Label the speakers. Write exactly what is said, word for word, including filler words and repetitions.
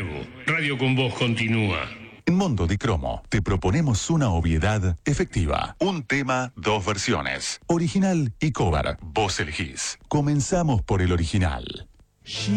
Speaker 1: nuevo. Radio con Vos continúa.
Speaker 2: En Mondo di Cromo te proponemos una obviedad efectiva. Un tema, dos versiones. Original y cover. Vos elegís. Comenzamos por el original.